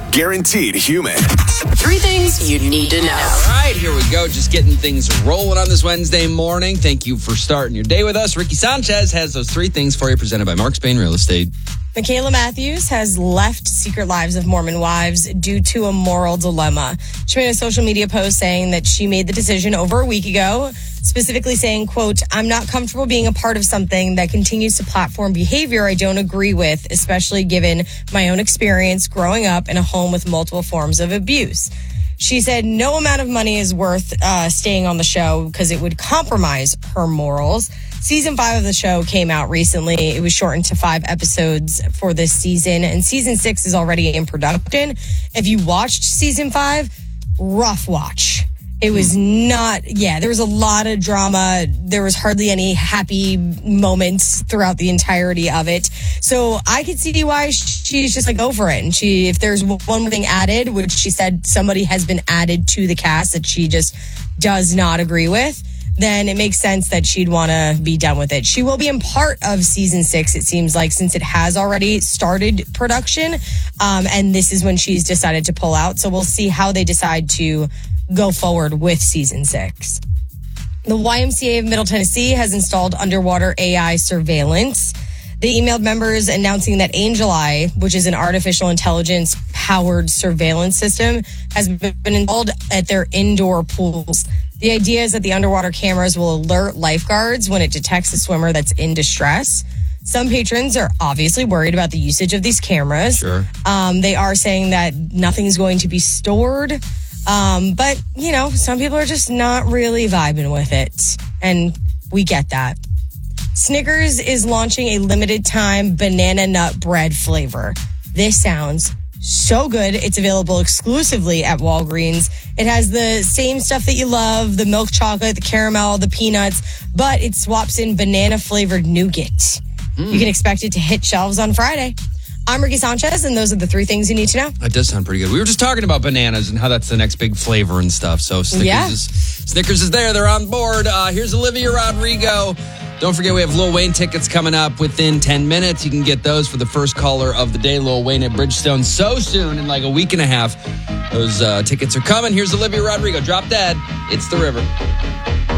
Guaranteed human. 3 things you need to know. All right, here we go. Just getting things rolling on this Wednesday morning. Thank you for starting your day with us. Ricky Sanchez has those 3 things for you, presented by Mark Spain Real Estate. Michaela Matthews has left Secret Lives of Mormon Wives due to a moral dilemma. She made a social media post saying that she made the decision over a week ago, specifically saying, quote, "I'm not comfortable being a part of something that continues to platform behavior I don't agree with, especially given my own experience growing up in a home with multiple forms of abuse." She said no amount of money is worth staying on the show because it would compromise her morals. Season 5 of the show came out recently. It was shortened to 5 episodes for this season, and season 6 is already in production. If you watched season 5, rough watch. It was not, there was a lot of drama. There was hardly any happy moments throughout the entirety of it. So I could see why she's just like over it. And if there's one thing added, which she said somebody has been added to the cast that she just does not agree with, then it makes sense that she'd want to be done with it. She will be in part of season 6, it seems like, since it has already started production. And this is when she's decided to pull out. So we'll see how they decide to go forward with season 6. The YMCA of Middle Tennessee has installed underwater AI surveillance. They emailed members announcing that Angel Eye, which is an artificial intelligence powered surveillance system, has been installed at their indoor pools. The idea is that the underwater cameras will alert lifeguards when it detects a swimmer that's in distress. Some patrons are obviously worried about the usage of these cameras. Sure. They are saying that nothing's going to be stored. But, some people are just not really vibing with it. And we get that. Snickers is launching a limited time banana nut bread flavor. This sounds so good. It's available exclusively at Walgreens. It has the same stuff that you love, the milk chocolate, the caramel, the peanuts, but it swaps in banana flavored nougat. You can expect it to hit shelves on Friday. I'm Ricky Sanchez, and those are the 3 things you need to know. That does sound pretty good. We were just talking about bananas and how that's the next big flavor and stuff. So Snickers is there. They're on board. Here's Olivia Rodrigo. Don't forget, we have Lil Wayne tickets coming up within 10 minutes. You can get those for the first caller of the day, Lil Wayne at Bridgestone, so soon, in like a week and a half. Those tickets are coming. Here's Olivia Rodrigo. Drop Dead. It's The River.